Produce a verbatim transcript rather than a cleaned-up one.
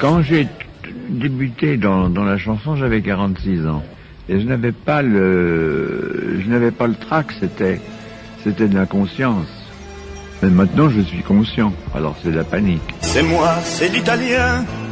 Quand j'ai débuté dans, dans la chanson, j'avais quarante-six ans. Et je n'avais pas le, je n'avais pas le trac, c'était, c'était de l'inconscience. Mais maintenant, je suis conscient. Alors c'est de la panique. C'est moi, c'est l'italien,